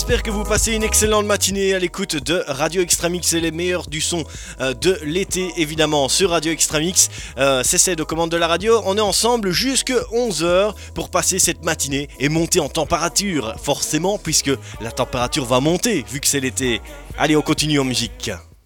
j'espère que vous passez une excellente matinée à l'écoute de Radio Extramix et les meilleurs du son de l'été évidemment sur Radio Extramix. C'est Ced aux commandes de la radio, on est ensemble jusque 11h pour passer cette matinée et monter en température, forcément puisque la température va monter vu que c'est l'été. Allez, on continue en musique.